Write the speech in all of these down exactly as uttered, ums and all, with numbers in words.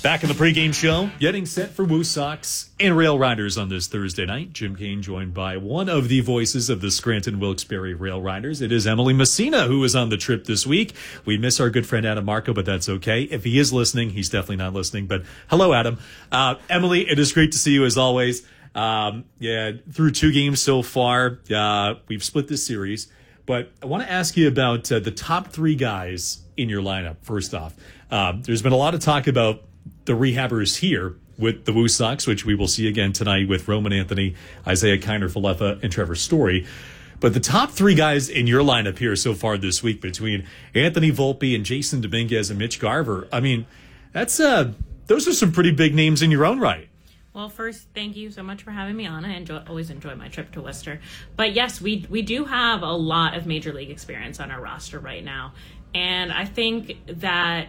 Back in the pregame show, getting set for Woo Sox and Rail Riders on this Thursday night. Jim Kane joined by one of the voices of the Scranton Wilkes-Barre Rail Riders. It is Emily Messina who is on the trip this week. We miss our good friend Adam Marco, but that's okay. If he is listening, he's definitely not listening. But hello, Adam. Uh, Emily, it is great to see you as always. Um, yeah, through two games so far, uh, we've split this series. But I want to ask you about uh, the top three guys in your lineup, first off. Uh, there's been a lot of talk about the rehabbers here with the Woo Sox, which we will see again tonight with Roman Anthony, Isaiah Kiner-Falefa, and Trevor Story. But the top three guys in your lineup here so far this week between Anthony Volpe and Jason Dominguez and Mitch Garver, I mean, that's uh, those are some pretty big names in your own right. Well, first, thank you so much for having me on. I enjoy, always enjoy my trip to Worcester. But yes, we we do have a lot of Major League experience on our roster right now. And I think that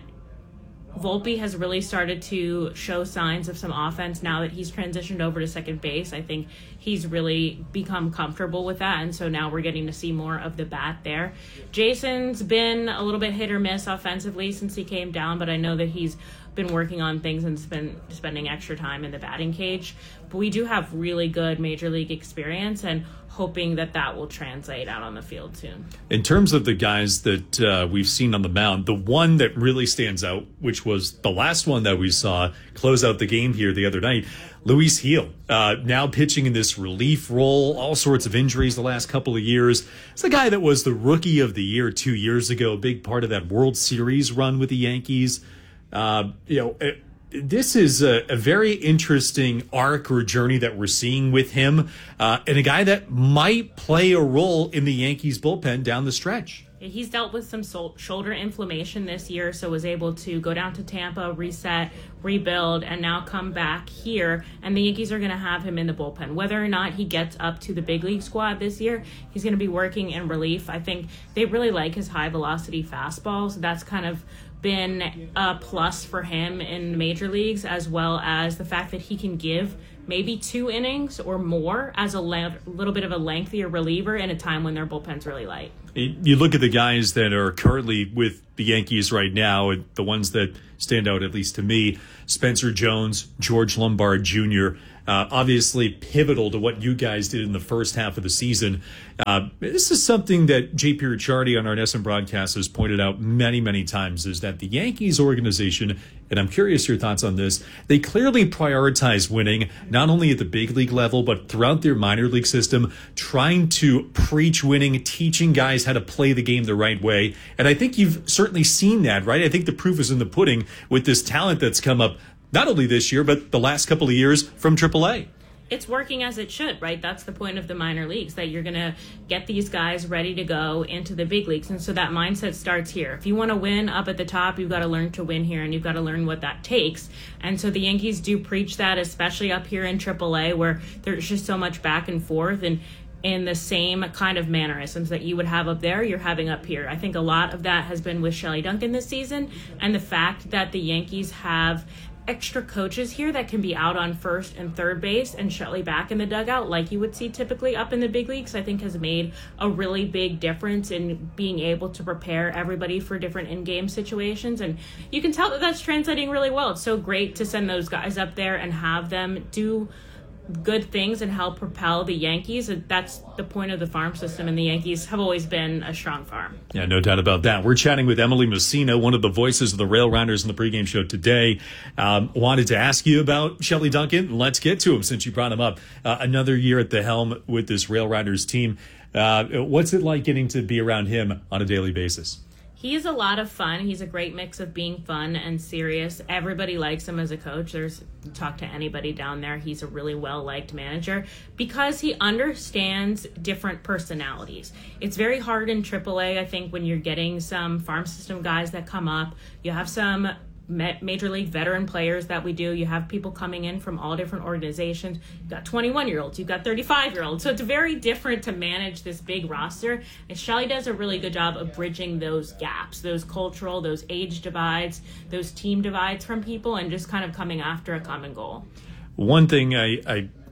Volpe has really started to show signs of some offense now that he's transitioned over to second base. I think he's really become comfortable with that, and so now we're getting to see more of the bat there. Jason's been a little bit hit or miss offensively since he came down, but I know that he's been working on things and been spending extra time in the batting cage. But we do have really good Major League experience, and hoping that that will translate out on the field soon. In terms of the guys that uh, we've seen on the mound, the one that really stands out, which was the last one that we saw close out the game here the other night, Luis Gil, uh, now pitching in this relief role, all sorts of injuries the last couple of years. It's the guy that was the Rookie of the Year two years ago, a big part of that World Series run with the Yankees. Uh, you know, it, this is a, a very interesting arc or journey that we're seeing with him, uh, and a guy that might play a role in the Yankees bullpen down the stretch. He's dealt with some sol- shoulder inflammation this year, so was able to go down to Tampa, reset, rebuild, and now come back here. And the Yankees are going to have him in the bullpen. Whether or not he gets up to the big league squad this year, he's going to be working in relief. I think they really like his high-velocity fastball, so that's kind of been a plus for him in the major leagues, as well as the fact that he can give maybe two innings or more as a la- little bit of a lengthier reliever in a time when their bullpen's really light. You look at the guys that are currently with the Yankees right now, and the ones that stand out, at least to me, Spencer Jones, George Lombard Junior, uh, obviously pivotal to what you guys did in the first half of the season. Uh, this is something that J P Ricciardi on our N S N broadcast has pointed out many, many times, is that the Yankees organization, and I'm curious your thoughts on this, they clearly prioritize winning, not only at the big league level, but throughout their minor league system, trying to preach winning, teaching guys how to play the game the right way. And I think you've certainly seen that, right? I think the proof is in the pudding with this talent that's come up not only this year, but the last couple of years from triple A. It's working as it should, right? That's the point of the minor leagues, that you're going to get these guys ready to go into the big leagues. And so that mindset starts here. If you want to win up at the top, you've got to learn to win here, and you've got to learn what that takes. And so the Yankees do preach that, especially up here in triple A, where there's just so much back and forth. And in the same kind of mannerisms that you would have up there, you're having up here. I think a lot of that has been with Shelley Duncan this season, and the fact that the Yankees have extra coaches here that can be out on first and third base and Shelley back in the dugout like you would see typically up in the big leagues, I think has made a really big difference in being able to prepare everybody for different in-game situations. And you can tell that that's translating really well. It's so great to send those guys up there and have them do good things and help propel the Yankees. That's the point of the farm system, and the Yankees have always been a strong farm. Yeah, no doubt about that. We're chatting with Emily Messina, one of the voices of the Rail Rounders in the pregame show today. Um, wanted to ask you about Shelley Duncan. Let's get to him since you brought him up. Uh, another year at the helm with this Rail Rounders team. Uh, what's it like getting to be around him on a daily basis? He's a lot of fun. He's a great mix of being fun and serious. Everybody likes him as a coach. There's talk to anybody down there. He's a really well-liked manager because he understands different personalities. It's very hard in triple A, I think, when you're getting some farm system guys that come up. You have some major league veteran players that we do. You have people coming in from all different organizations. You've got twenty-one year olds, you've got thirty-five year olds. So it's very different to manage this big roster. And Shelley does a really good job of bridging those gaps, those cultural, those age divides, those team divides from people, and just kind of coming after a common goal. One thing I, I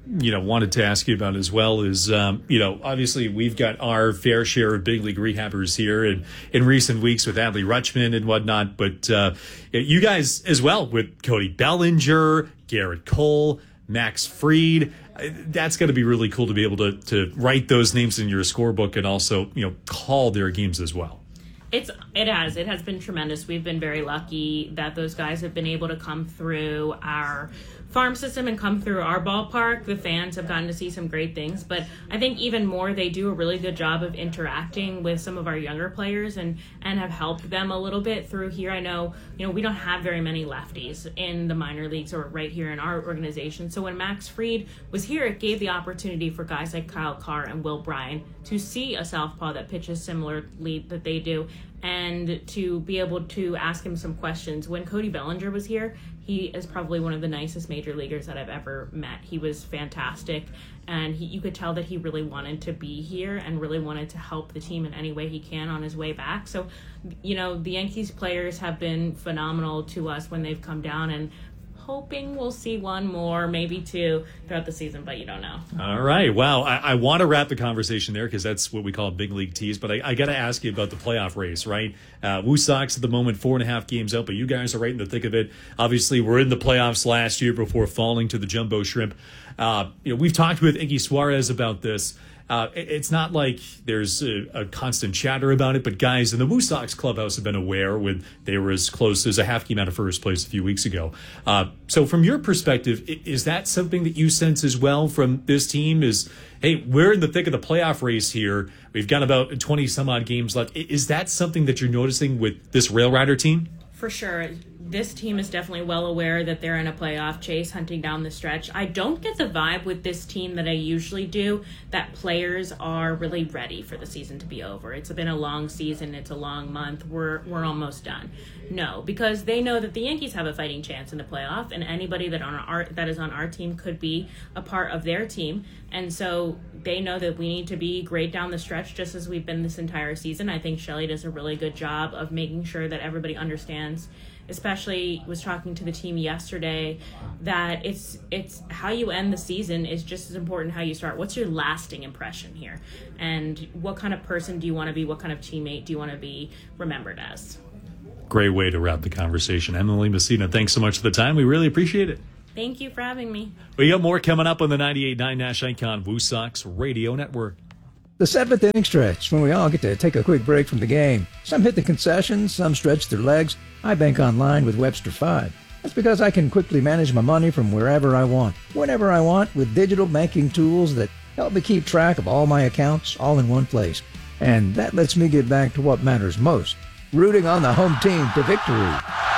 you know, wanted to ask you about as well is, um, you know, obviously we've got our fair share of big league rehabbers here in, in recent weeks with Adley Rutschman and whatnot. But uh, you guys as well with Cody Bellinger, Garrett Cole, Max Fried. That's going to be really cool to be able to, to write those names in your scorebook and also, you know, call their games as well. It's it has it has been tremendous. We've been very lucky that those guys have been able to come through our farm system and come through our ballpark. The fans have gotten to see some great things, but I think even more they do a really good job of interacting with some of our younger players and and have helped them a little bit through here. I know, you know, we don't have very many lefties in the minor leagues or right here in our organization. So when Max Fried was here, it gave the opportunity for guys like Kyle Carr and Will Bryan to see a southpaw that pitches similarly that they do and to be able to ask him some questions. When Cody Bellinger was here, he is probably one of the nicest major leaguers that I've ever met. He was fantastic, and he, you could tell that he really wanted to be here and really wanted to help the team in any way he can on his way back. So, you know, the Yankees players have been phenomenal to us when they've come down, and hoping we'll see one more, maybe two throughout the season, but you don't know. All right. Wow. I, I want to wrap the conversation there because that's what we call a big league tease, but I, I got to ask you about the playoff race, right? Uh, Woo Sox at the moment, four and a half games out, but you guys are right in the thick of it. Obviously, we're in the playoffs last year before falling to the Jumbo Shrimp. Uh, you know, we've talked with Iggy Suarez about this. Uh, it's not like there's a, a constant chatter about it, but guys in the Woo Sox clubhouse have been aware when they were as close as a half game out of first place a few weeks ago. Uh, so from your perspective, is that something that you sense as well from this team is, hey, we're in the thick of the playoff race here. We've got about twenty some odd games left. Is that something that you're noticing with this Rail Rider team? For sure. This team is definitely well aware that they're in a playoff chase, hunting down the stretch. I don't get the vibe with this team that I usually do, that players are really ready for the season to be over. It's been a long season. It's a long month. We're we're almost done. No, because they know that the Yankees have a fighting chance in the playoff, and anybody that on our that is on our team could be a part of their team. And so they know that we need to be great down the stretch, just as we've been this entire season. I think Shelley does a really good job of making sure that everybody understands, especially was talking to the team yesterday, that it's it's how you end the season is just as important how you start. What's your lasting impression here? And what kind of person do you want to be? What kind of teammate do you want to be remembered as? Great way to wrap the conversation. Emily Messina, thanks so much for the time. We really appreciate it. Thank you for having me. We got more coming up on the ninety-eight point nine Nash Icon Woo Sox Radio Network. The seventh inning stretch, when we all get to take a quick break from the game. Some hit the concessions, some stretch their legs. I bank online with Webster five. That's because I can quickly manage my money from wherever I want, whenever I want, with digital banking tools that help me keep track of all my accounts all in one place. And that lets me get back to what matters most, rooting on the home team to victory.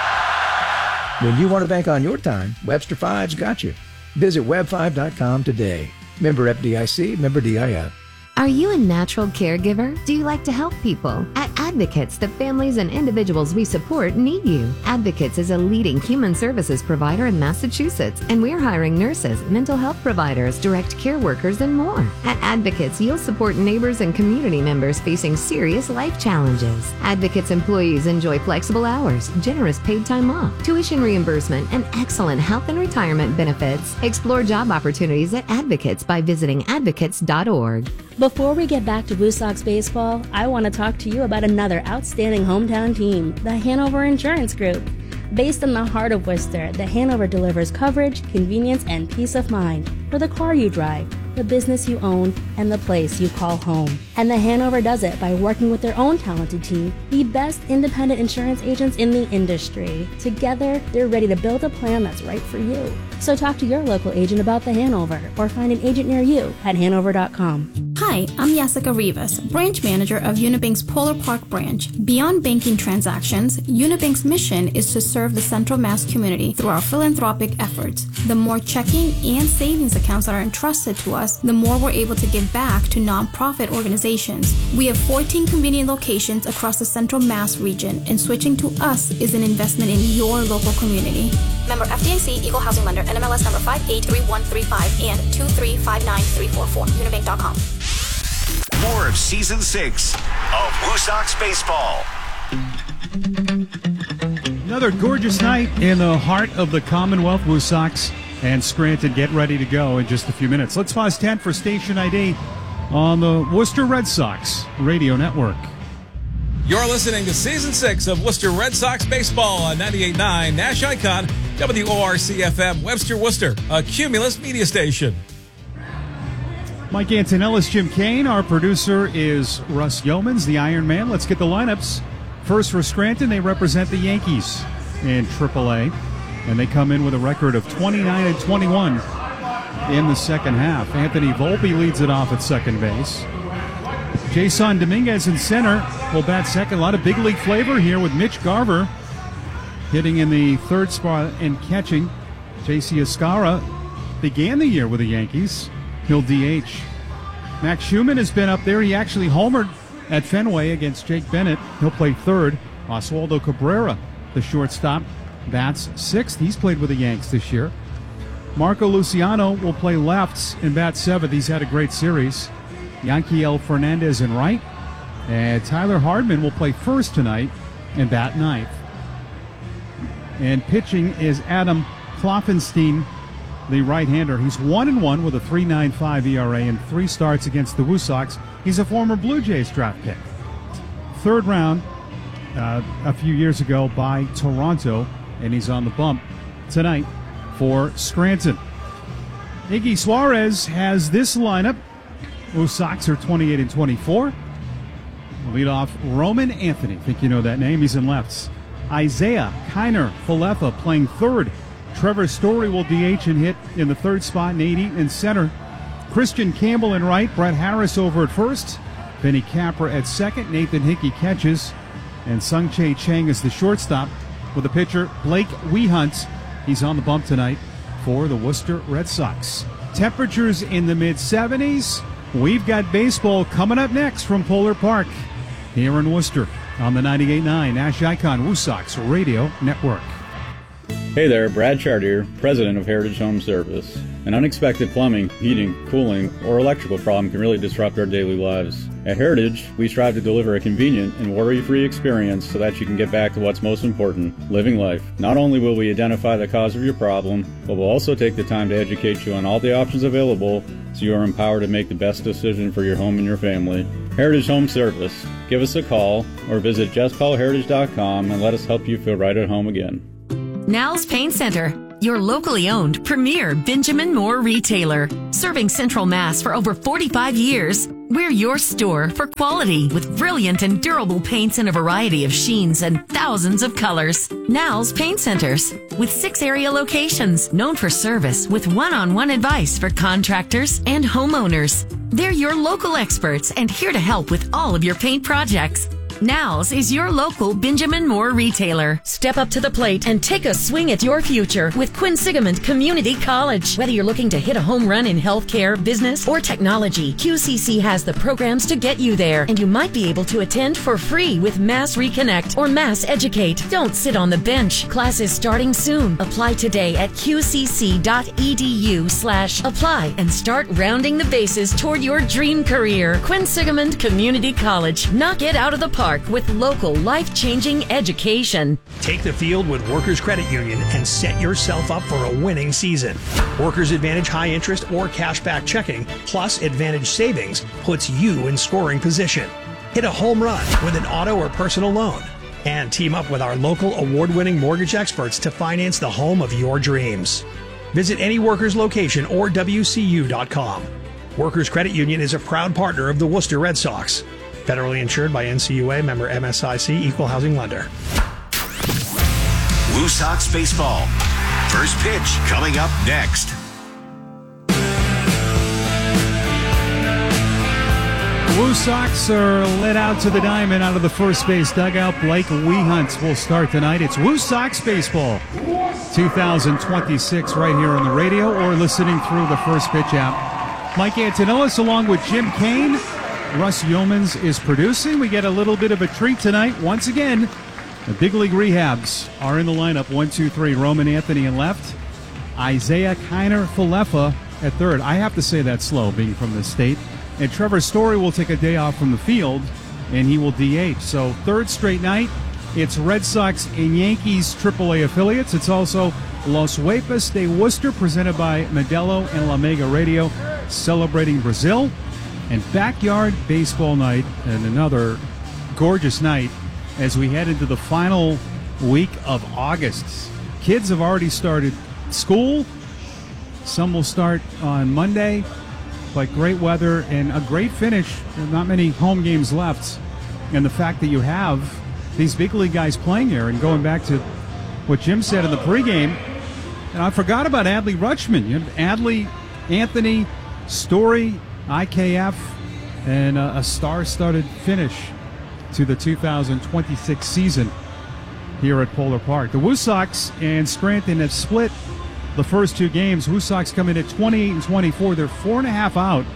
When you want to bank on your time, Webster five's got you. Visit web five dot com today. Member F D I C, member D I F. Are you a natural caregiver? Do you like to help people? At Advocates, the families and individuals we support need you. Advocates is a leading human services provider in Massachusetts, and we're hiring nurses, mental health providers, direct care workers, and more. At Advocates, you'll support neighbors and community members facing serious life challenges. Advocates employees enjoy flexible hours, generous paid time off, tuition reimbursement, and excellent health and retirement benefits. Explore job opportunities at Advocates by visiting advocates dot org. Before we get back to Woo Sox baseball, I want to talk to you about another outstanding hometown team, the Hanover Insurance Group. Based in the heart of Worcester, the Hanover delivers coverage, convenience, and peace of mind for the car you drive, the business you own, and the place you call home. And the Hanover does it by working with their own talented team, the best independent insurance agents in the industry. Together, they're ready to build a plan that's right for you. So talk to your local agent about the Hanover or find an agent near you at hanover dot com. Hi, I'm Jessica Rivas, branch manager of Unibank's Polar Park branch. Beyond banking transactions, Unibank's mission is to serve the Central Mass community through our philanthropic efforts. The more checking and savings accounts that are entrusted to us, the more we're able to give back to nonprofit organizations. We have fourteen convenient locations across the Central Mass region, and switching to us is an investment in your local community. Member F D I C, Equal Housing Lender, N M L S number five eight three one three five and two three five nine three four four, unibank dot com. More of Season six of Woo Sox Baseball. Another gorgeous night in the heart of the Commonwealth. Woo Sox and Scranton get ready to go in just a few minutes. Let's pause ten for station I D on the Worcester Red Sox Radio Network. You're listening to Season six of Worcester Red Sox Baseball on ninety-eight point nine Nash Icon, W O R C F M, Webster, Worcester, a Cumulus media station. Mike Antonellis, Jim Kane. Our producer is Russ Yeomans, the Iron Man. Let's get the lineups. First for Scranton, they represent the Yankees in triple A, and they come in with a record of twenty-nine and twenty-one in the second half. Anthony Volpe leads it off at second base. Jason Dominguez in center will bat second. A lot of big league flavor here with Mitch Garver hitting in the third spot and catching. J C Escara began the year with the Yankees. He'll D H. Max Schumann has been up there. He actually homered at Fenway against Jake Bennett. He'll play third. Oswaldo Cabrera, the shortstop, bats sixth. He's played with the Yanks this year. Marco Luciano will play left and bat seventh. He's had a great series. Yanquiel Fernandez in right. And Tyler Hardman will play first tonight and bat ninth. And pitching is Adam Kloffenstein, the right-hander. He's one and one with a three point nine five E R A and three starts against the Woo Sox. He's a former Blue Jays draft pick. Third round uh, a few years ago by Toronto, and he's on the bump tonight for Scranton. Iggy Suarez has this lineup. Woo Sox are twenty-eight and twenty-four. Lead off Roman Anthony. Think you know that name. He's in lefts. Isaiah Kiner Falefa playing third. Trevor Story will D H and hit in the third spot. Nate Eaton in center. Christian Campbell in right. Brett Harris over at first. Benny Capra at second. Nathan Hickey catches. And Sung Chae Chang is the shortstop with the pitcher Blake Wehunt. He's on the bump tonight for the Worcester Red Sox. Temperatures in the mid seventies. We've got baseball coming up next from Polar Park here in Worcester on the ninety-eight point nine Nash Icon Woo Sox Radio Network. Hey there, Brad Chartier, president of Heritage Home Service. An unexpected plumbing, heating, cooling, or electrical problem can really disrupt our daily lives. At Heritage, we strive to deliver a convenient and worry-free experience so that you can get back to what's most important, living life. Not only will we identify the cause of your problem, but we'll also take the time to educate you on all the options available so you are empowered to make the best decision for your home and your family. Heritage Home Service. Give us a call or visit just call heritage dot com and let us help you feel right at home again. Now's Paint Center, your locally owned premier Benjamin Moore retailer. Serving Central Mass for over forty-five years, we're your store for quality with brilliant and durable paints in a variety of sheens and thousands of colors. Now's Paint Centers, with six area locations, known for service with one-on-one advice for contractors and homeowners. They're your local experts and here to help with all of your paint projects. Now's is your local Benjamin Moore retailer. Step up to the plate and take a swing at your future with Quinsigamond Community College. Whether you're looking to hit a home run in healthcare, business, or technology, Q C C has the programs to get you there, and you might be able to attend for free with Mass Reconnect or Mass Educate. Don't sit on the bench. Classes starting soon. Apply today at qcc.edu slash apply and start rounding the bases toward your dream career. Quinsigamond Community College. Knock it out of the park with local life-changing education. Take the field with Workers Credit Union and set yourself up for a winning season. Workers Advantage high interest or cashback checking plus Advantage savings puts you in scoring position. Hit a home run with an auto or personal loan and team up with our local award-winning mortgage experts to finance the home of your dreams. Visit any Workers location or W C U dot com. Workers Credit Union is a proud partner of the Worcester Red Sox. Federally insured by N C U A, member M S I C, equal housing lender. Woo Sox baseball. First pitch coming up next. Woo Sox are led out to the diamond out of the first base dugout. Blake Wehunt will start tonight. It's Woo Sox baseball two thousand twenty-six right here on the radio or listening through the First Pitch app. Mike Antonellis along with Jim Kane. Russ Yeomans is producing. We get a little bit of a treat tonight. Once again, the big league rehabs are in the lineup. One, two, three. Roman Anthony in left. Isaiah Kiner Falefa at third. I have to say that slow, being from the state. And Trevor Story will take a day off from the field, and he will D H. So third straight night It's Red Sox and Yankees triple A affiliates. It's also Los Huepas de Worcester, presented by Modelo and La Mega Radio, celebrating Brazil. And backyard baseball night, and another gorgeous night as we head into the final week of August. Kids have already started school. Some will start on Monday, but great weather and a great finish. Not many home games left. And the fact that you have these big league guys playing here, and going back to what Jim said in the pregame, and I forgot about Adley Rutschman. You have Adley, Anthony, Story, I K F, and a, a star-studded finish to the two thousand twenty-six season here at Polar Park. The Woo Sox and Scranton have split the first two games. Woo Sox come in at twenty-eight and twenty-four. They're four and a half out.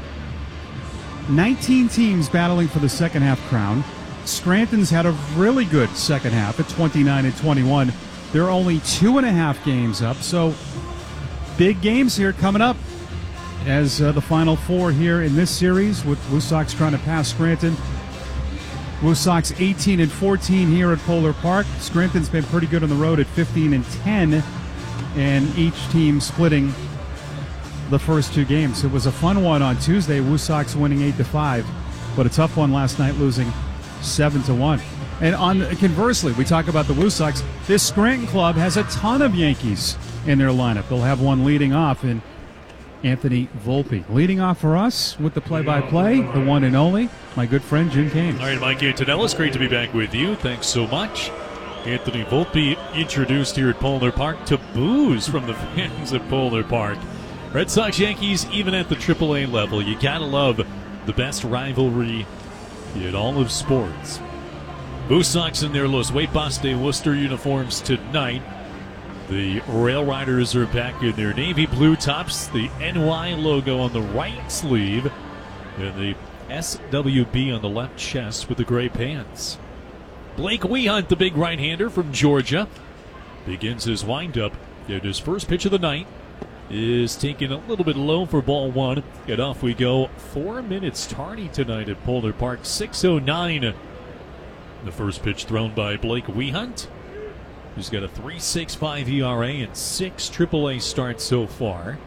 nineteen teams battling for the second half crown. Scranton's had a really good second half at twenty-nine and twenty-one. They're only two and a half games up, so big games here coming up as uh, the final four here in this series, with Woo Sox trying to pass Scranton. Woo Sox eighteen and fourteen here at Polar Park. Scranton's been pretty good on the road at fifteen and ten, and each team splitting the first two games. It was a fun one on Tuesday. Woo Sox winning eight to five, but a tough one last night, losing seven to one. And on conversely, we talk about the Woo Sox. This Scranton club has a ton of Yankees in their lineup. They'll have one leading off in Anthony Volpe. Leading off for us with the play-by-play, the one and only, my good friend Jim Kane. All right, Mike Antonellis, great to be back with you. Thanks so much. Anthony Volpe introduced here at Polar Park to boos from the fans at Polar Park. Red Sox Yankees, even at the triple A level, you gotta love the best rivalry in all of sports. Woo Sox in their Los Huepas de Worcester uniforms tonight. The Rail Riders are back in their navy blue tops, the N Y logo on the right sleeve, and the S W B on the left chest with the gray pants. Blake Wehunt, the big right-hander from Georgia, begins his windup. And his first pitch of the night is taken a little bit low for ball one. And off we go. Four minutes tardy tonight at Polar Park. six oh nine. The first pitch thrown by Blake Wehunt, who's got a three point six five E R A and six triple A starts so far.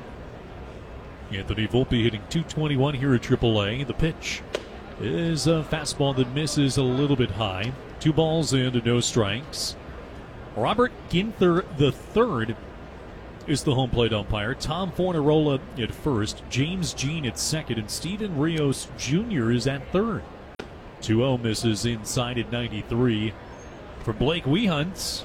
Anthony Volpe hitting two twenty-one here at triple A. The pitch is a fastball that misses a little bit high. Two balls and no strikes. Robert Ginther the third is the home plate umpire. Tom Fornarola at first, James Jean at second, and Steven Rios Junior is at third. two oh misses inside at ninety-three. For Blake Wehunt,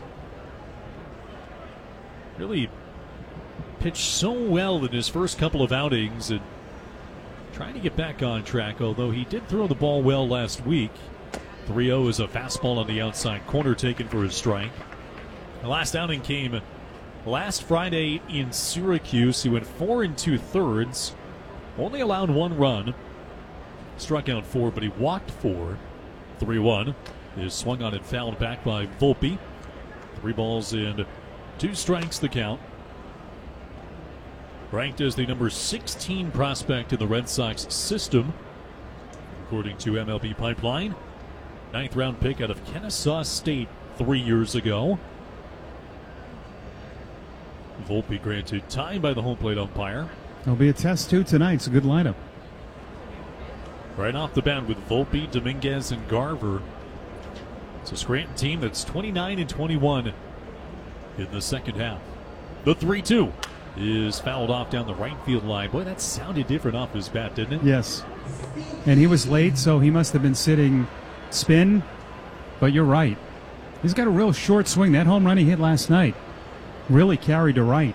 really pitched so well in his first couple of outings and trying to get back on track, although he did throw the ball well last week. three oh is a fastball on the outside corner taken for a strike. The last outing came last Friday in Syracuse. He went four and two thirds, only allowed one run, struck out four, but he walked four. three one is swung on and fouled back by Volpe. Three balls and two strikes the count. Ranked as the number sixteen prospect in the Red Sox system, according to M L B Pipeline. Ninth round pick out of Kennesaw State three years ago. Volpe granted time by the home plate umpire. There'll be a test too tonight. It's a good lineup. Right off the bat with Volpe, Dominguez, and Garver. It's a Scranton team that's twenty-nine and twenty-one in the second half. The three two is fouled off down the right field line. Boy, that sounded different off his bat, didn't it? Yes. And he was late, so he must have been sitting spin. But you're right. He's got a real short swing. That home run he hit last night really carried to right.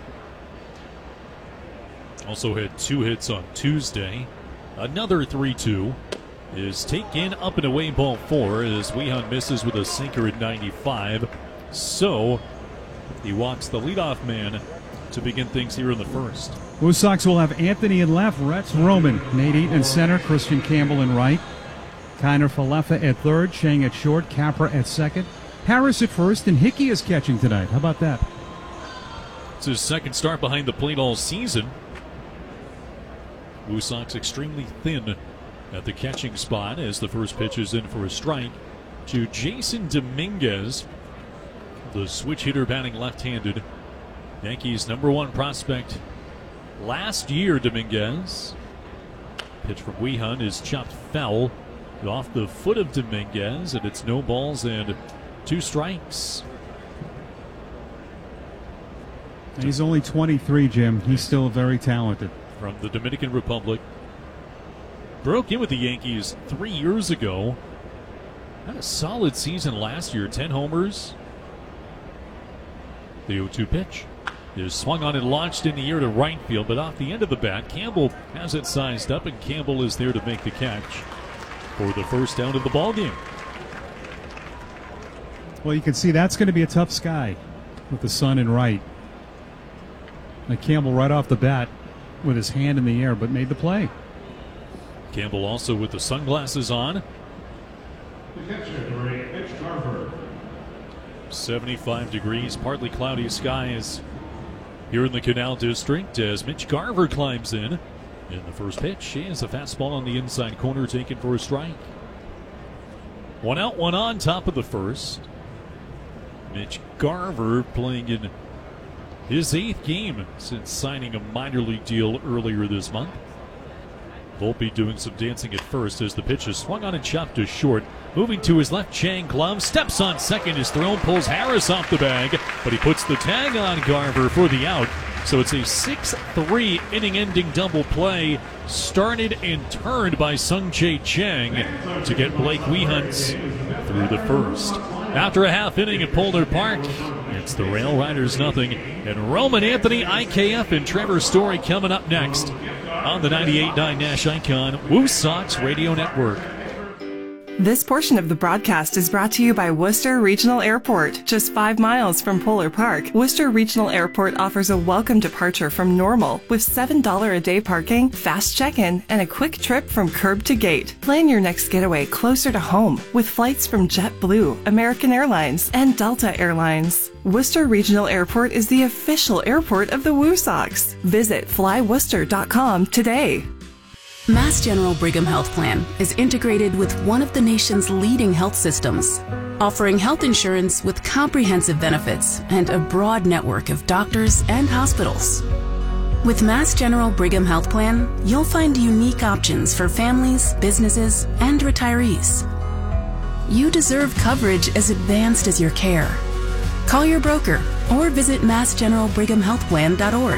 Also had two hits on Tuesday. Another three two is taken up and away, ball four, as Wehunt misses with a sinker at ninety-five. So he walks the leadoff man to begin things here in the first. Woo Sox will have Anthony in left, Retz Roman, Nate Eaton in center, Christian Campbell in right, Kiner Falefa at third, Chang at short, Capra at second, Harris at first, and Hickey is catching tonight. How about that? It's his second start behind the plate all season. Woo Sox extremely thin at the catching spot as the first pitch is in for a strike. to Jason Dominguez, the switch hitter batting left-handed. Yankees' number one prospect last year, Dominguez. Pitch from Weehunt is chopped foul off the foot of Dominguez, and it's no balls and two strikes. He's only twenty-three, Jim. He's still very talented. From the Dominican Republic. Broke in with the Yankees three years ago. Had a solid season last year, ten homers. The oh two pitch is swung on and launched in the air to right field, but off the end of the bat, Campbell has it sized up, and Campbell is there to make the catch for the first out of the ballgame. Well, you can see that's going to be a tough sky with the sun in right. Like Campbell right off the bat with his hand in the air, but made the play. Campbell also with the sunglasses on. seventy-five degrees, partly cloudy skies here in the Canal District as Mitch Garver climbs in. In the first pitch is a fastball on the inside corner taken for a strike. One out, one on, top of the first. Mitch Garver playing in his eighth game since signing a minor league deal earlier this month. Volpe doing some dancing at first as the pitch is swung on and chopped to short. Moving to his left, Chang Glove steps on second. His throw pulls Harris off the bag, but he puts the tag on Garver for the out. So it's a six three inning-ending double play, started and turned by Sung-Jae Chang to get Blake Weehunt through the first. After a half inning at Polar Park, it's the Rail Riders nothing, and Roman Anthony, I K F, and Trevor Story coming up next on the ninety-eight point nine Nash Icon Woo Sox Radio Network. This portion of the broadcast is brought to you by Worcester Regional Airport. Just five miles from Polar Park, Worcester Regional Airport offers a welcome departure from Normal with seven dollars a day parking, fast check-in, and a quick trip from curb to gate. Plan your next getaway closer to home with flights from JetBlue, American Airlines, and Delta Airlines. Worcester Regional Airport is the official airport of the Woo Sox. Visit fly worcester dot com today. Mass General Brigham Health Plan is integrated with one of the nation's leading health systems, offering health insurance with comprehensive benefits and a broad network of doctors and hospitals. With Mass General Brigham Health Plan, you'll find unique options for families, businesses, and retirees. You deserve coverage as advanced as your care. Call your broker or visit mass general brigham health plan dot org.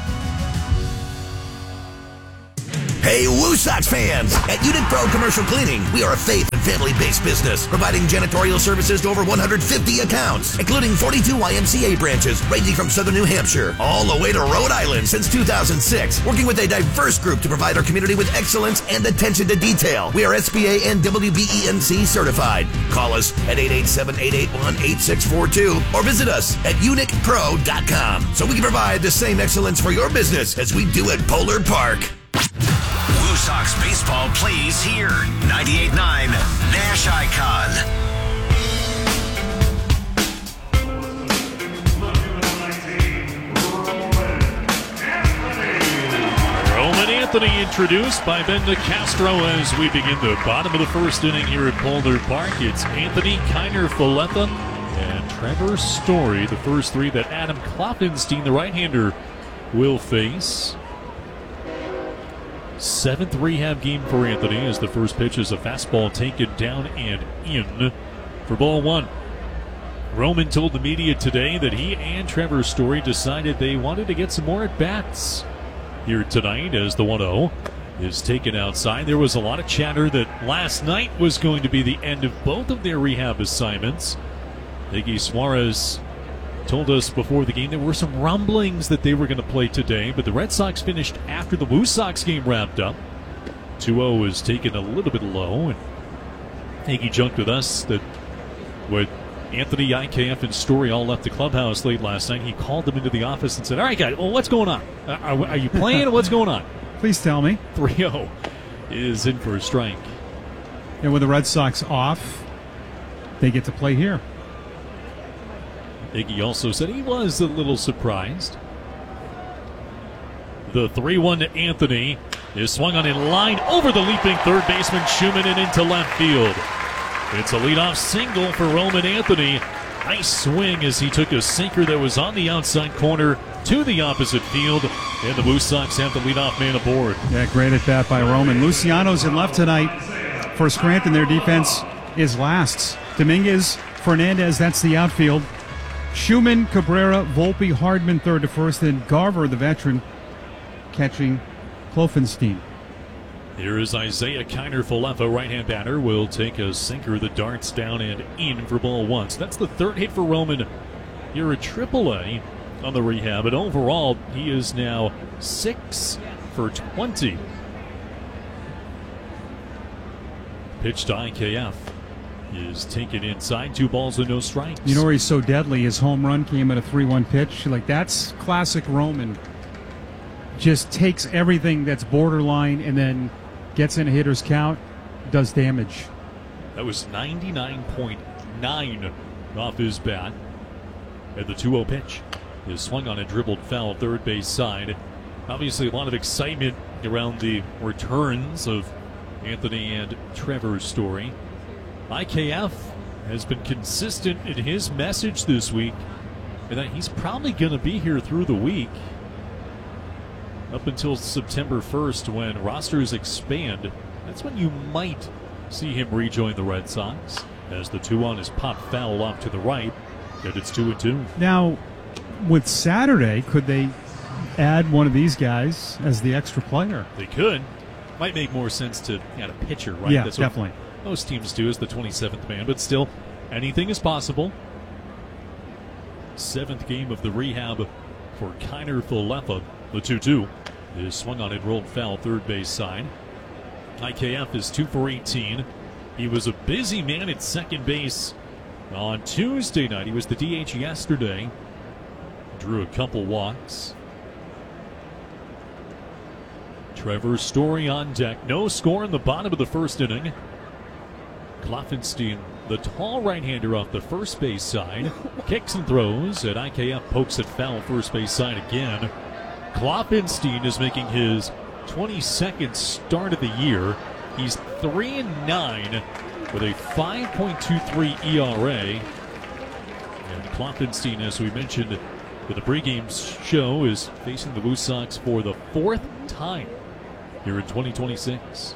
Hey, Woo Sox fans! At Unit Pro Commercial Cleaning, we are a faith and family-based business, providing janitorial services to over one hundred fifty accounts, including forty-two Y M C A branches, ranging from southern New Hampshire all the way to Rhode Island since two thousand six, working with a diverse group to provide our community with excellence and attention to detail. We are S B A and W B E N C certified. Call us at eight eight seven, eight eight one, eight six four two or visit us at unic pro dot com so we can provide the same excellence for your business as we do at Polar Park. Woo Sox baseball plays here. ninety-eight point nine Nash Icon. Roman Anthony introduced by Ben DeCastro as we begin the bottom of the first inning here at Polar Park. It's Anthony, Kiner Falefa, and Trevor Story, the first three that Adam Klopfenstein, the right-hander, will face. Seventh rehab game for Anthony as the first pitch is a fastball taken down and in for ball one. Roman told the media today that he and Trevor Story decided they wanted to get some more at-bats here tonight as the one oh is taken outside. There was a lot of chatter that last night was going to be the end of both of their rehab assignments. Iggy Suarez told us before the game there were some rumblings that they were going to play today, but the Red Sox finished after the Woo Sox game wrapped up. two oh is taken a little bit low, and Iggy joked with us that when Anthony, I K F, and Story all left the clubhouse late last night, he called them into the office and said, all right, guys, well, what's going on? Are, are you playing or what's going on? Please tell me. three oh is in for a strike. And with the Red Sox off, they get to play here. Iggy also said he was a little surprised. The three one to Anthony is swung on in line over the leaping third baseman Schumann and into left field. It's a leadoff single for Roman Anthony. Nice swing as he took a sinker that was on the outside corner to the opposite field, and the Blue Sox have the leadoff man aboard. Yeah, great at bat by Roman. Luciano's in left tonight for Scranton. Their defense is last. Dominguez, Fernandez, that's the outfield. Schumann, Cabrera, Volpe, Hardman third to first, then Garver, the veteran, catching Klopfenstein. Here is Isaiah Kiner-Falefa, right-hand batter, will take a sinker that darts down and in for ball one. So that's the third hit for Roman here at triple A on the rehab, but overall he is now six for twenty. Pitch to I K F is taken inside, two balls and no strikes. You know where he's so deadly? His home run came at a three one pitch. Like, that's classic Roman. Just takes everything that's borderline and then gets in a hitter's count, does damage. That was ninety-nine point nine off his bat at the two oh pitch. Is swung on a dribbled foul third base side. Obviously a lot of excitement around the returns of Anthony and Trevor Story. I K F has been consistent in his message this week, and that he's probably going to be here through the week up until September first, when rosters expand. That's when you might see him rejoin the Red Sox, as the two on is popped foul off to the right, and it's two and two. Now, with Saturday, could they add one of these guys as the extra player? They could. Might make more sense to add a pitcher, right? Yeah, That's definitely. What most teams do, as the twenty-seventh man, but still, anything is possible. Seventh game of the rehab for Kiner-Falefa. The two two is swung on and rolled foul third base side. I K F is two for eighteen. He was a busy man at second base on Tuesday night. He was the D H yesterday. Drew a couple walks. Trevor Story on deck. No score in the bottom of the first inning. Klopfenstein, the tall right-hander off the first base side, kicks and throws, and I K F pokes it foul first base side again. Klopfenstein is making his twenty-second start of the year. He's three and nine with a five point two three E R A. And Klopfenstein, as we mentioned with the pregame show, is facing the Blue Sox for the fourth time here in twenty twenty-six.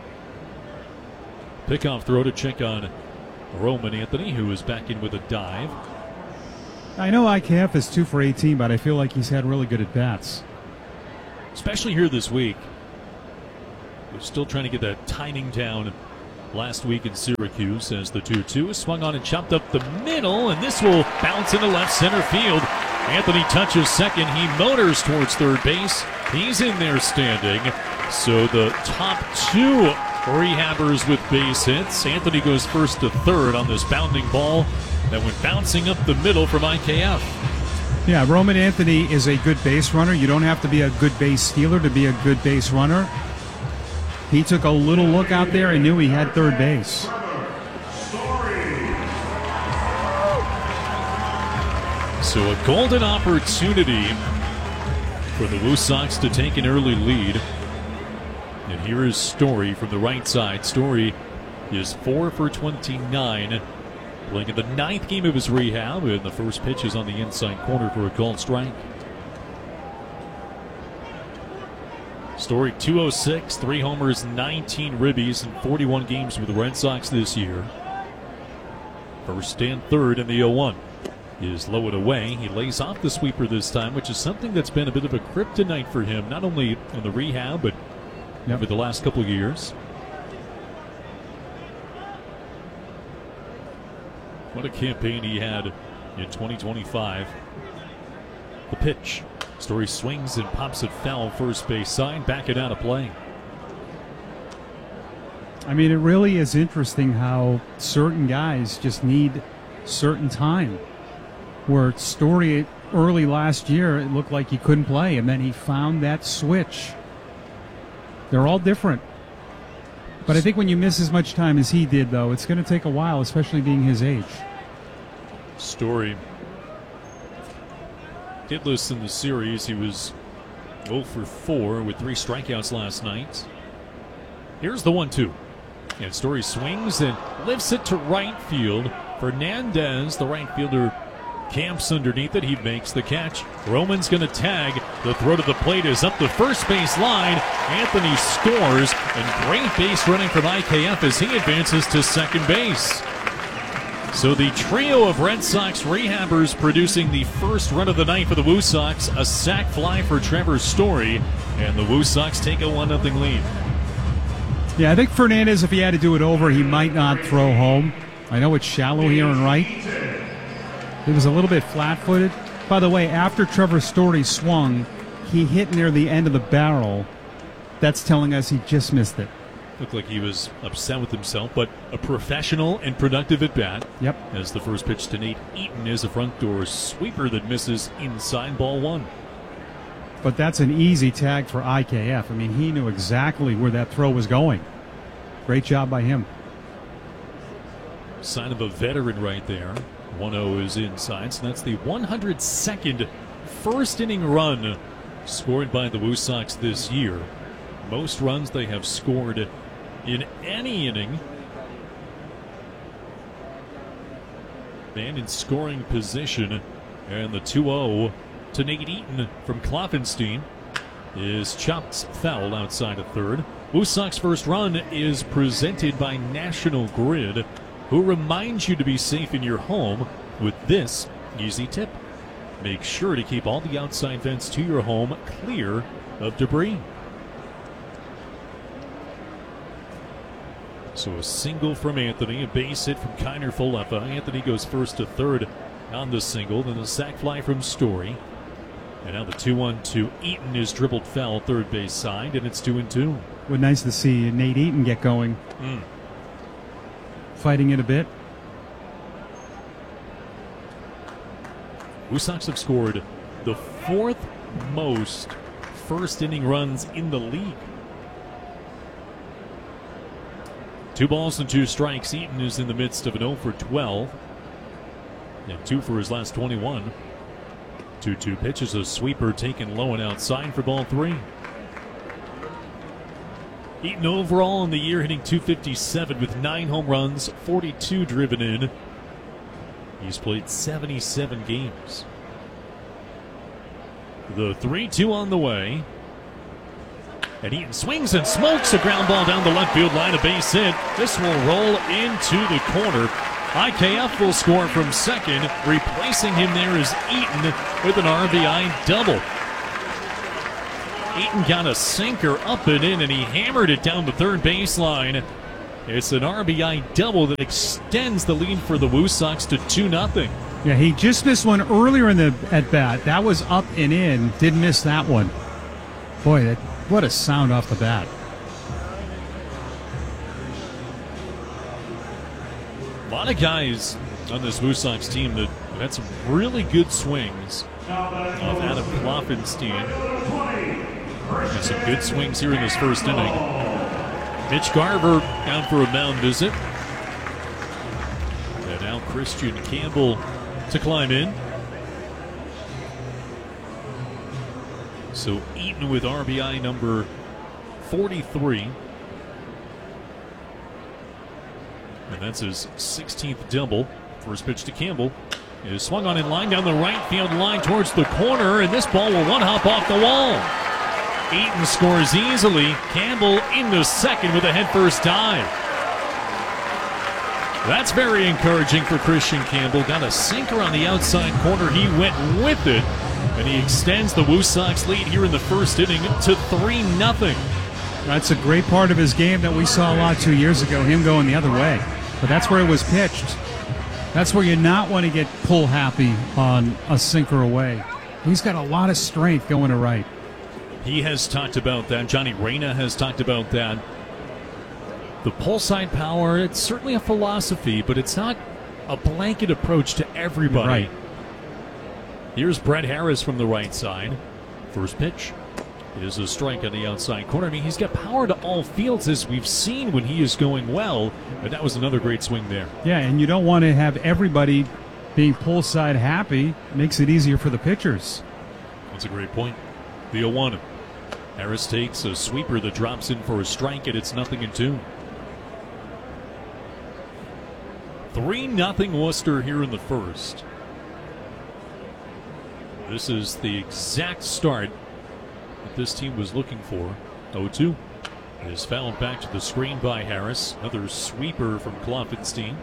Pickoff throw to check on Roman Anthony, who is back in with a dive. I know I K F is two for eighteen, but I feel like he's had really good at-bats. Especially here this week. We're still trying to get that timing down last week in Syracuse, as the two two is swung on and chopped up the middle, and this will bounce into left center field. Anthony touches second. He motors towards third base. He's in there standing. So the top two rehabbers with base hits. Anthony goes first to third on this bounding ball that went bouncing up the middle from I K F. Yeah, Roman Anthony is a good base runner. You don't have to be a good base stealer to be a good base runner. He took a little look out there and knew he had third base. So a golden opportunity for the Blue Sox to take an early lead. And here is Story from the right side. Story is four for twenty-nine. Playing in the ninth game of his rehab, and the first pitch is on the inside corner for a called strike. Story two oh six, three homers, nineteen ribbies in forty-one games with the Red Sox this year. First and third in the oh one is low and away. He lays off the sweeper this time, which is something that's been a bit of a kryptonite for him, not only in the rehab, but yep. over the last couple of years. What a campaign he had in twenty twenty-five. The pitch. Story swings and pops it foul first base side. Back it out of play. I mean, it really is interesting how certain guys just need certain time. Where Story early last year, it looked like he couldn't play, and then he found that switch. They're all different. But I think when you miss as much time as he did, though, it's going to take a while, especially being his age. Story hitless in the series. He was oh for four with three strikeouts last night. Here's the one two. And Story swings and lifts it to right field. Fernandez, the right fielder, camps underneath it. He makes the catch. Roman's going to tag. The throw to the plate is up the first base line. Anthony scores, and great base running from I K F as he advances to second base. So the trio of Red Sox rehabbers producing the first run of the night for the Woo Sox. A sac fly for Trevor Story, and the Woo Sox take a one nothing lead. Yeah, I think Fernandez, if he had to do it over, he might not throw home. I know it's shallow here and right. He was a little bit flat-footed. By the way, after Trevor Story swung, he hit near the end of the barrel. That's telling us he just missed it. Looked like he was upset with himself, but a professional and productive at bat. Yep. As the first pitch to Nate Eaton is a front door sweeper that misses inside, ball one. But that's an easy tag for I K F. I mean, he knew exactly where that throw was going. Great job by him. Sign of a veteran right there. one oh is inside, so that's the one hundred second first inning run scored by the Woo Sox this year. Most runs they have scored in any inning. Man in scoring position, and the two oh to Nate Eaton from Kloffenstein is chopped foul outside of third. Woo Sox first run is presented by National Grid, who reminds you to be safe in your home with this easy tip. Make sure to keep all the outside vents to your home clear of debris. So a single from Anthony, a base hit from Kiner Falefa. Anthony goes first to third on the single, then a sac fly from Story. And now the two one to Eaton is dribbled foul third base side, and it's two and two. Well, nice to see Nate Eaton get going. Mm. Fighting it a bit. Woo Sox have scored the fourth most first inning runs in the league. Two balls and two strikes. Eaton is in the midst of an oh for twelve. And two for his last twenty-one. two two pitches, a sweeper taken low and outside for ball three. Eaton overall in the year hitting two fifty-seven with nine home runs, forty-two driven in. He's played seventy-seven games. The three two on the way. And Eaton swings and smokes a ground ball down the left field line, a base hit. This will roll into the corner. I K F will score from second. Replacing him there is Eaton with an R B I double. Eaton got a sinker up and in, and he hammered it down the third baseline. It's an R B I double that extends the lead for the Woo Sox to two nothing. Yeah, he just missed one earlier in the at bat. That was up and in. Did miss that one. Boy, that, what a sound off the bat. A lot of guys on this Woo Sox team that have had some really good swings off Adam Kloffenstein. And some good swings here in this first inning. Mitch Garver down for a mound visit. And now Christian Campbell to climb in. So Eaton with R B I number forty-three. And that's his sixteenth double. First pitch to Campbell is swung on in line down the right field line towards the corner, and this ball will one hop off the wall. Eaton scores easily. Campbell into second with a headfirst dive. That's very encouraging for Christian Campbell. Got a sinker on the outside corner. He went with it, and he extends the Woo Sox lead here in the first inning to three nothing. That's a great part of his game that we saw a lot two years ago, him going the other way. But that's where it was pitched. That's where you not want to get pull happy on a sinker away. He's got a lot of strength going to right. He has talked about that. Johnny Reyna has talked about that. The pull side power, it's certainly a philosophy, but it's not a blanket approach to everybody. Right. Here's Brett Harris from the right side. First pitch is a strike on the outside corner. I mean, he's got power to all fields, as we've seen when he is going well, and that was another great swing there. Yeah, and you don't want to have everybody being pull side happy. It makes it easier for the pitchers. That's a great point. The oh one. Harris takes a sweeper that drops in for a strike, and it's nothing and two. three nothing Worcester here in the first. This is the exact start that this team was looking for. oh two is fouled back to the screen by Harris. Another sweeper from Kloffenstein.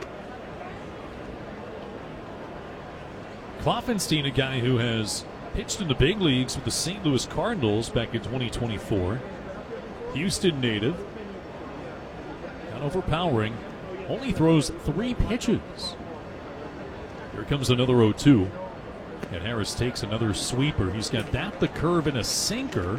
Kloffenstein, a guy who has pitched in the big leagues with the Saint Louis Cardinals back in twenty twenty-four. Houston native. Not overpowering. Only throws three pitches. Here comes another oh two. And Harris takes another sweeper. He's got that, the curve, and a sinker.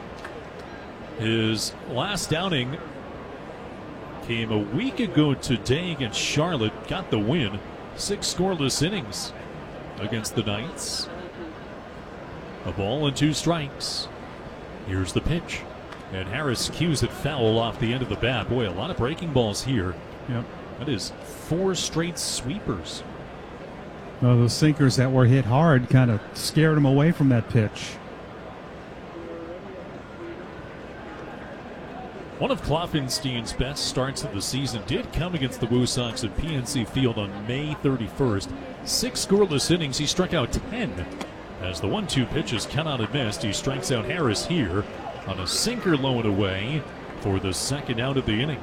His last outing came a week ago today against Charlotte. Got the win. Six scoreless innings against the Knights. A ball and two strikes. Here's the pitch. And Harris cues it foul off the end of the bat. Boy, a lot of breaking balls here. Yep. That is four straight sweepers. Well, those sinkers that were hit hard kind of scared him away from that pitch. One of Kloffenstein's best starts of the season did come against the Woo Sox at P N C Field on May thirty-first. Six scoreless innings. He struck out ten. As the one two pitches cannot have missed, he strikes out Harris here on a sinker low and away for the second out of the inning.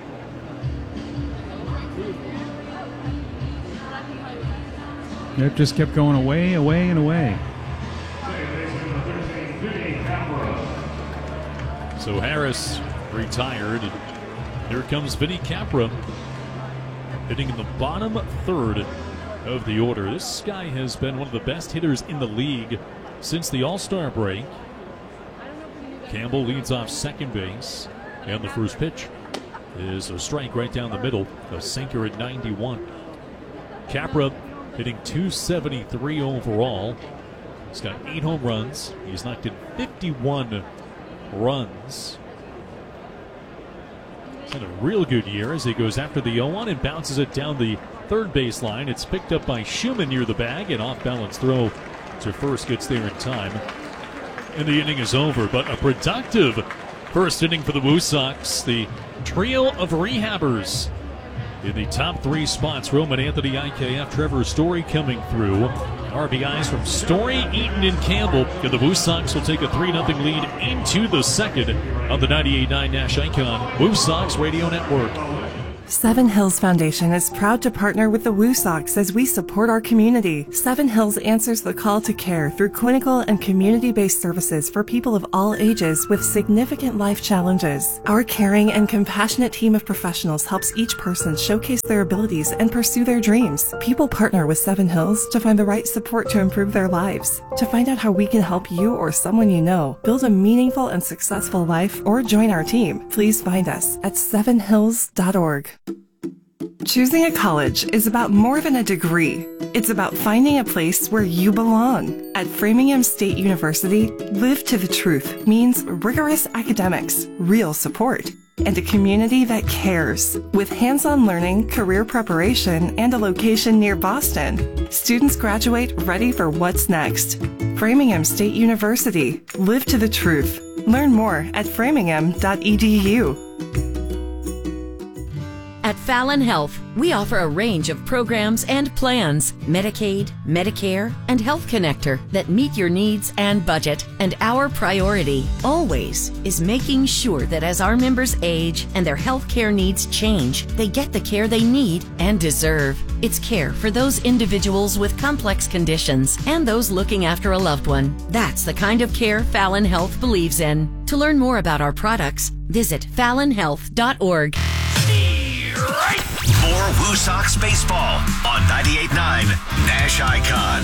It just kept going away, away, and away. So Harris retired. And here comes Vinny Capra, hitting in the bottom third of the order. This guy has been one of the best hitters in the league since the All-Star break. Campbell leads off second base, and the first pitch is a strike right down the middle, a sinker at ninety-one. Capra hitting two seventy-three overall. He's got eight home runs. He's knocked in fifty-one runs. He's had a real good year as he goes after the oh one and bounces it down the third baseline. It's picked up by Schumann near the bag. An off-balance throw to first gets there in time. And the inning is over, but a productive first inning for the Woo Sox. The trio of rehabbers in the top three spots. Roman Anthony, I K F, Trevor Story coming through. R B Is from Story, Eaton, and Campbell. And the Woo Sox will take a three nothing lead into the second on the ninety-eight point nine Nash Icon Woo Sox Radio Network. Seven Hills Foundation is proud to partner with the Woo Sox as we support our community. Seven Hills answers the call to care through clinical and community-based services for people of all ages with significant life challenges. Our caring and compassionate team of professionals helps each person showcase their abilities and pursue their dreams. People partner with Seven Hills to find the right support to improve their lives. To find out how we can help you or someone you know build a meaningful and successful life or join our team, please find us at seven hills dot org. Choosing a college is about more than a degree. It's about finding a place where you belong. At Framingham State University, Live to the Truth means rigorous academics, real support, and a community that cares. With hands-on learning, career preparation, and a location near Boston, students graduate ready for what's next. Framingham State University, Live to the Truth. Learn more at framingham dot e d u. At Fallon Health, we offer a range of programs and plans, Medicaid, Medicare, and Health Connector that meet your needs and budget. And our priority, always, is making sure that as our members age and their health care needs change, they get the care they need and deserve. It's care for those individuals with complex conditions and those looking after a loved one. That's the kind of care Fallon Health believes in. To learn more about our products, visit fallon health dot org. More Woo Sox baseball on ninety-eight point nine Nash Icon.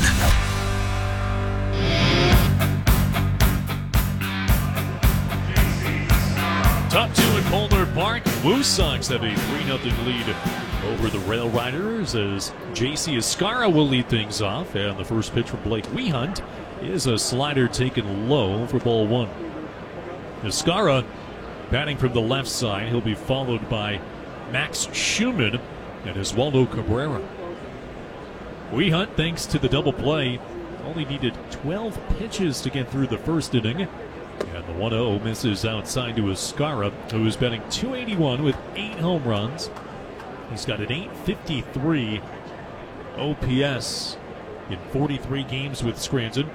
Top two at Polar Park. Woo Sox have a three nothing lead over the Rail Riders as J C Escarra will lead things off. And the first pitch from Blake Wehunt is a slider taken low for ball one. Escarra batting from the left side. He'll be followed by Max Schumann and Oswaldo Cabrera. Wehunt, thanks to the double play, only needed twelve pitches to get through the first inning. And the one oh misses outside to Escarra, who is batting two eighty-one with eight home runs. He's got an eight fifty-three O P S in forty-three games with Scranton.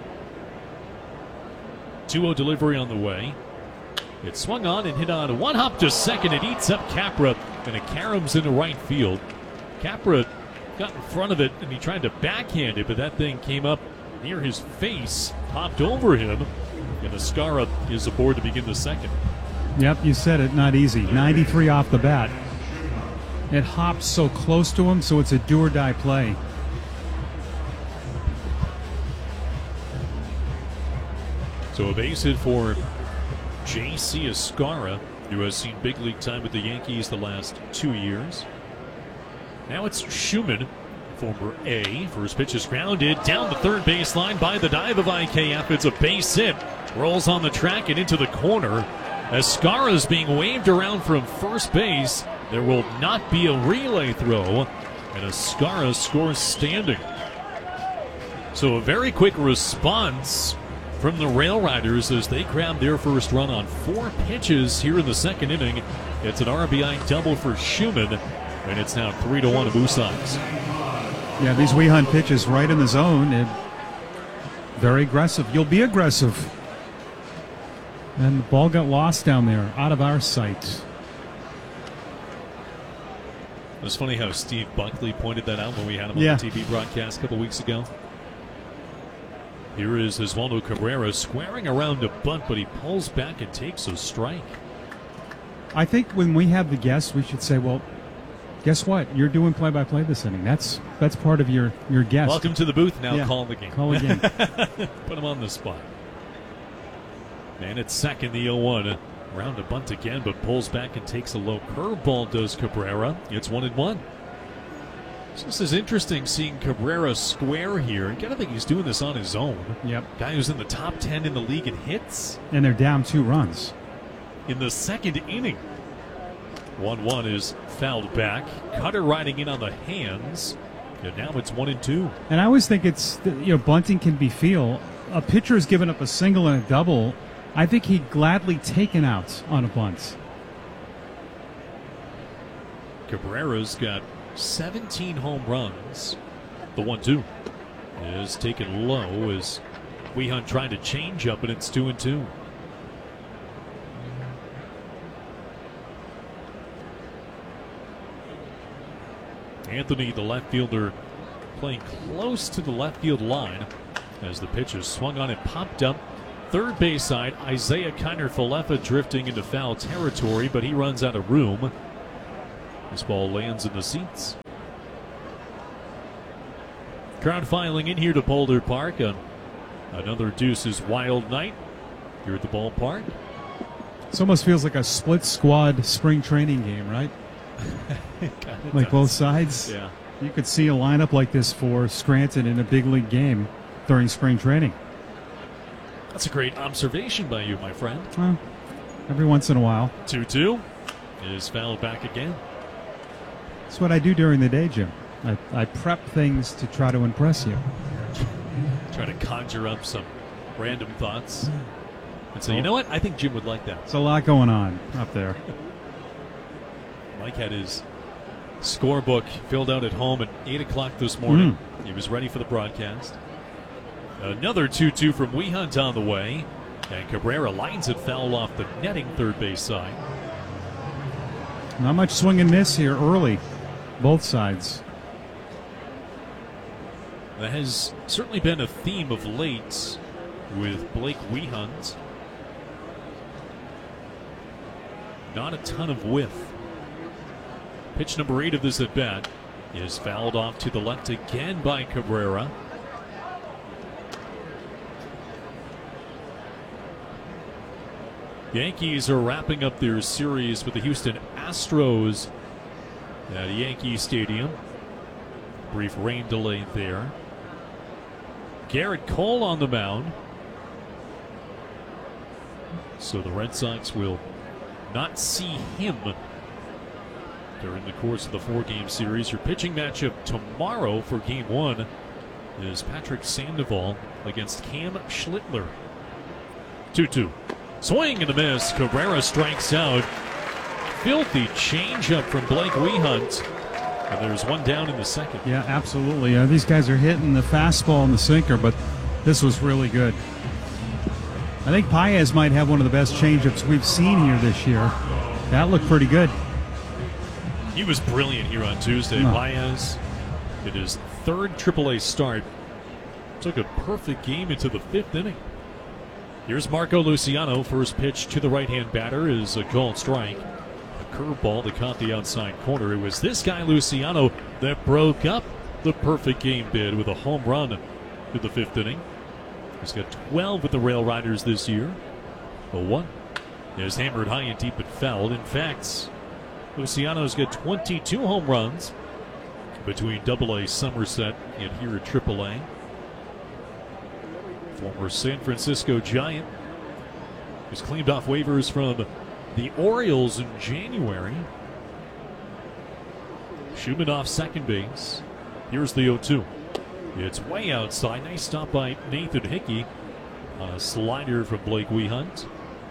two oh delivery on the way. It swung on and hit on one hop to second. It eats up Capra, and it caroms into right field. Capra got in front of it, and he tried to backhand it, but that thing came up near his face, popped over him, and Escarra is aboard to begin the second. Yep, you said it, not easy. ninety-three off the bat. It hops so close to him, so it's a do-or-die play. So a base hit for J C Escarra, who has seen big league time with the Yankees the last two years. Now it's Schumann, former A. First pitch is grounded down the third baseline by the dive of I K F. It's a base hit. Rolls on the track and into the corner. Escarra is being waved around from first base. There will not be a relay throw, and Escarra scores standing. So a very quick response from the Rail Riders as they grab their first run on four pitches here in the second inning. It's an R B I double for Schumann, and it's now three to one to Blue Sox. Yeah, these Weehunt pitches right in the zone and very aggressive. You'll be aggressive. And the ball got lost down there, out of our sight. It was funny how Steve Buckley pointed that out when we had him on Yeah. the T V broadcast a couple weeks ago. Here is Oswaldo Cabrera squaring around a bunt, but he pulls back and takes a strike. I think when we have the guests, we should say, well, guess what? You're doing play-by-play this inning. That's that's part of your, your guest. Welcome to the booth. Now Yeah. call the game. Call the game. Put him on the spot. And it's second, the oh one. Round a bunt again, but pulls back and takes a low curveball, does Cabrera. It's one and one. So this is interesting seeing Cabrera square here. You gotta think he's doing this on his own. Yep. Guy who's in the top ten in the league in hits. And they're down two runs. In the second inning. one one is fouled back. Cutter riding in on the hands. And now it's one and two. And I always think it's, you know, bunting can be feel. A pitcher has given up a single and a double. I think he'd gladly take an out on a bunt. Cabrera's got seventeen home runs. The one two is taken low as Weehunt trying to change up, and it's two and two. Anthony, the left fielder, playing close to the left field line as the pitch is swung on and popped up. Third base side, Isaiah Kiner-Falefa drifting into foul territory, but he runs out of room. This ball lands in the seats. Crowd filing in here to Boulder Park. Uh, another Deuces wild night here at the ballpark. This almost feels like a split squad spring training game, right? Like does. both sides? Yeah. You could see a lineup like this for Scranton in a big league game during spring training. That's a great observation by you, my friend. Well, every once in a while. two two is fouled back again. That's what I do during the day, Jim. I, I prep things to try to impress you. Try to conjure up some random thoughts. And so, you know what? I think Jim would like that. There's a lot going on up there. Mike had his scorebook filled out at home at eight o'clock this morning. Mm. He was ready for the broadcast. Another two two from Weehunt on the way. And Cabrera lines it foul off the netting third base side. Not much swing and miss here early, both sides. That has certainly been a theme of late with Blake Weehunt. Not a ton of whiff. Pitch number eight of this at bat is fouled off to the left again by Cabrera. Yankees are wrapping up their series with the Houston Astros at Yankee Stadium. Brief rain delay there. Garrett Cole on the mound. So the Red Sox will not see him during the course of the four-game series. Your pitching matchup tomorrow for Game one is Patrick Sandoval against Cam Schlittler. two two. Swing and a miss. Cabrera strikes out. Filthy changeup from Blake Weehunt. And there's one down in the second. Yeah, absolutely. Uh, these guys are hitting the fastball and the sinker, but this was really good. I think Paez might have one of the best changeups we've seen here this year. That looked pretty good. He was brilliant here on Tuesday. No. Paez, in his third triple A start, took a perfect game into the fifth inning. Here's Marco Luciano. First pitch to the right-hand batter is a called strike. A curveball that caught the outside corner. It was this guy, Luciano, that broke up the perfect game bid with a home run to the fifth inning. He's got twelve with the Rail Riders this year. oh one. Is hammered high and deep and fouled. In fact, Luciano's got twenty-two home runs between double A Somerset and here at triple A. Former San Francisco Giant was claimed off waivers from the Orioles in January. Schumann off second base. Here's the oh two. It's way outside. Nice stop by Nathan Hickey. A slider from Blake Wehunt.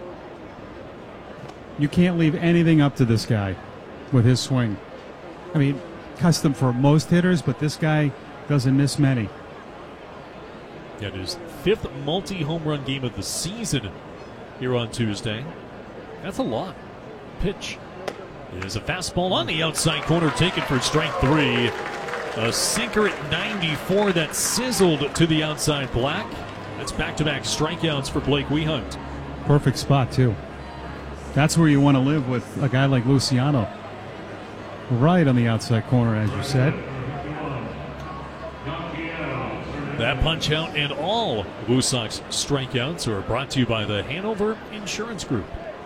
You can't leave anything up to this guy with his swing. I mean, custom for most hitters, but this guy doesn't miss many. That is fifth multi-home run game of the season here on Tuesday. That's a lot. Pitch is a fastball on the outside corner, taken for strike three. A sinker at ninety-four that sizzled to the outside black. That's back-to-back strikeouts for Blake Wehunt. Perfect spot, too. That's where you want to live with a guy like Luciano. Right on the outside corner, as you said. That punch out and all Woo Sox strikeouts are brought to you by the Hanover Insurance Group.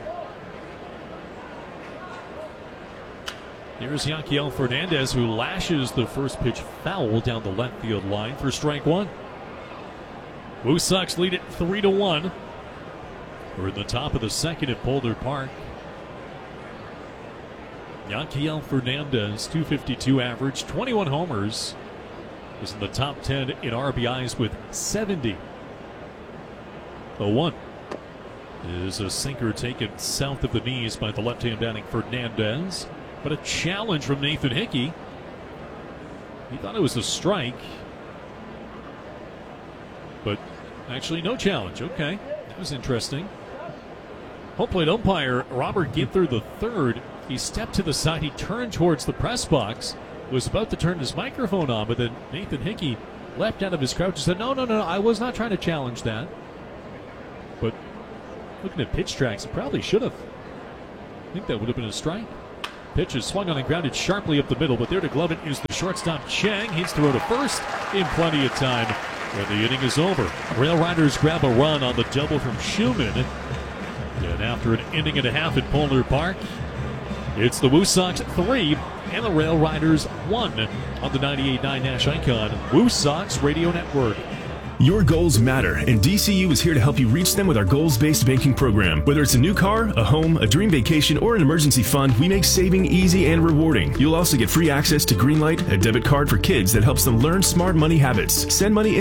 Here's Yanquiel Fernandez, who lashes the first pitch foul down the left field line for strike one. Woo Sox lead it three to one. We're in the top of the second at Boulder Park. Yanquiel Fernandez, two fifty-two average, twenty-one homers. Is in the top ten in R B Is with seventy. oh one is a sinker taken south of the knees by the left-hand batting Fernandez. But a challenge from Nathan Hickey. He thought it was a strike. But actually no challenge. Okay, that was interesting. Home plate umpire Robert Ginther the third. He stepped to the side. He turned towards the press box. Was about to turn his microphone on, but then Nathan Hickey leapt out of his crouch and said, no, no, no, I was not trying to challenge that. But looking at pitch tracks, he probably should have. I think that would have been a strike. Pitch is swung on and grounded sharply up the middle, but there to glove it is the shortstop Chang. Hits throw to first in plenty of time when the inning is over. Rail Riders grab a run on the double from Schumann. And after an inning and a half at Boulder Park, it's the Woo Sox three and the Rail Riders one on the ninety-eight point nine Nash Icon Woo Sox Radio Network. Your goals matter, and D C U is here to help you reach them with our goals-based banking program. Whether it's a new car, a home, a dream vacation, or an emergency fund, we make saving easy and rewarding. You'll also get free access to Greenlight, a debit card for kids that helps them learn smart money habits. Send money